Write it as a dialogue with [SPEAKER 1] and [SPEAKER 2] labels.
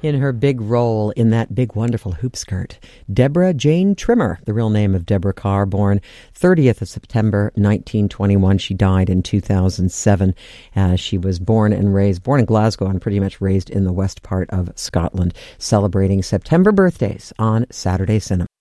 [SPEAKER 1] in her big role in that big, wonderful hoop skirt. Deborah Jane Trimmer, the real name of Deborah Carr, born 30th of September 1921. She died in 2007. She was born in Glasgow and pretty much raised in the west part of Scotland, celebrating September birthdays on Saturday Cinema.